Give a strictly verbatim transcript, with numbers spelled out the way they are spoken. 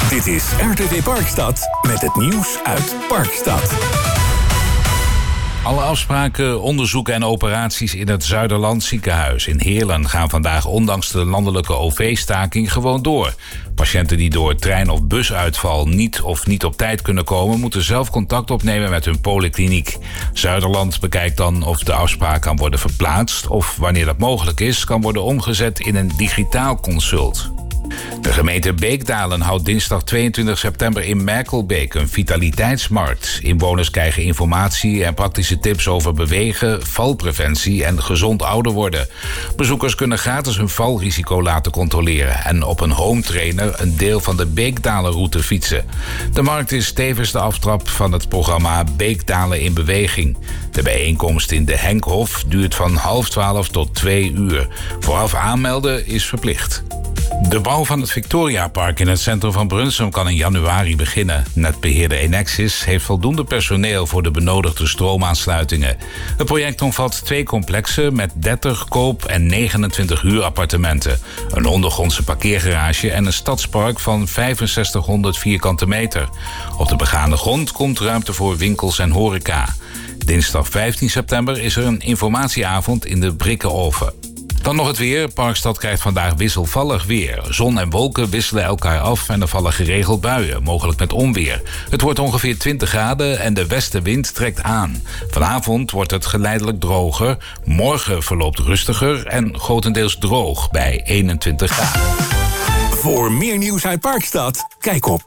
Dit is R T V Parkstad met het nieuws uit Parkstad. Alle afspraken, onderzoeken en operaties in het Zuiderland ziekenhuis in Heerlen gaan vandaag ondanks de landelijke O V-staking gewoon door. Patiënten die door trein- of busuitval niet of niet op tijd kunnen komen, moeten zelf contact opnemen met hun polykliniek. Zuiderland bekijkt dan of de afspraak kan worden verplaatst of, wanneer dat mogelijk is, kan worden omgezet in een digitaal consult. De gemeente Beekdalen houdt dinsdag tweeëntwintig september in Merkelbeek een vitaliteitsmarkt. Inwoners krijgen informatie en praktische tips over bewegen, valpreventie en gezond ouder worden. Bezoekers kunnen gratis hun valrisico laten controleren en op een home trainer een deel van de Beekdalenroute fietsen. De markt is tevens de aftrap van het programma Beekdalen in Beweging. De bijeenkomst in de Henkhof duurt van half twaalf tot twee uur. Vooraf aanmelden is verplicht. De bouw van het Victoriapark in het centrum van Brunsum kan in januari beginnen. Netbeheerder Enexis heeft voldoende personeel voor de benodigde stroomaansluitingen. Het project omvat twee complexen met dertig koop- en negenentwintig huurappartementen, een ondergrondse parkeergarage en een stadspark van vijfenzestighonderd vierkante meter. Op de begane grond komt ruimte voor winkels en horeca. Dinsdag vijftien september is er een informatieavond in de Brikkenoven. Dan nog het weer. Parkstad krijgt vandaag wisselvallig weer. Zon en wolken wisselen elkaar af en er vallen geregeld buien, mogelijk met onweer. Het wordt ongeveer twintig graden en de westenwind trekt aan. Vanavond wordt het geleidelijk droger. Morgen verloopt rustiger en grotendeels droog bij eenentwintig graden. Voor meer nieuws uit Parkstad, kijk op